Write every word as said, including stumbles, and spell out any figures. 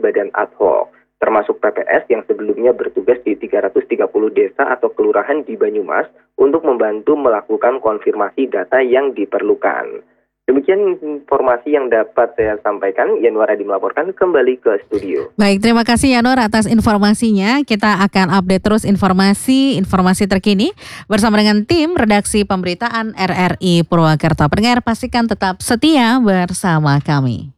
badan ad hoc, termasuk P P S yang sebelumnya bertugas di tiga ratus tiga puluh desa atau kelurahan di Banyumas untuk membantu melakukan konfirmasi data yang diperlukan. Demikian informasi yang dapat saya sampaikan. Yanwar Adi melaporkan kembali ke studio. Baik, terima kasih Yanur atas informasinya. Kita akan update terus informasi-informasi terkini bersama dengan tim redaksi pemberitaan R R I Purwakarta. Pendengar pastikan tetap setia bersama kami.